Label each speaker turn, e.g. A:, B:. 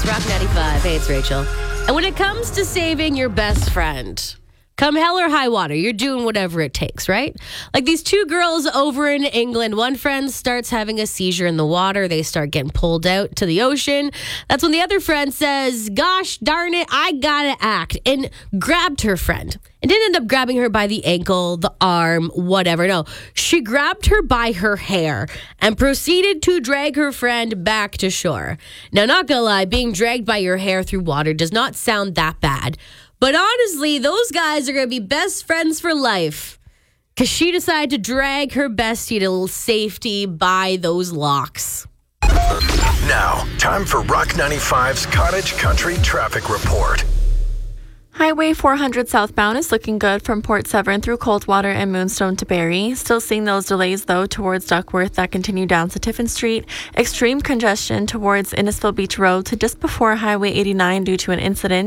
A: Rock 95. Hey, it's Rachel. And when it comes to saving your best friend, come hell or high water, you're doing whatever it takes, right? Like these two girls over in England. One friend starts having a seizure in the water. They start getting pulled out to the ocean. That's when the other friend says, gosh darn it, I gotta act, and grabbed her friend. And didn't end up grabbing her by the ankle, the arm, whatever. No, she grabbed her by her hair and proceeded to drag her friend back to shore. Now, not gonna lie, being dragged by your hair through water does not sound that bad. But honestly, those guys are going to be best friends for life because she decided to drag her bestie to safety by those locks.
B: Now, time for Rock 95's Cottage Country Traffic Report.
C: Highway 400 southbound is looking good from Port Severn through Coldwater and Moonstone to Barrie. Still seeing those delays, though, towards Duckworth that continue down to Tiffin Street. Extreme congestion towards Innisfil Beach Road to just before Highway 89 due to an incident.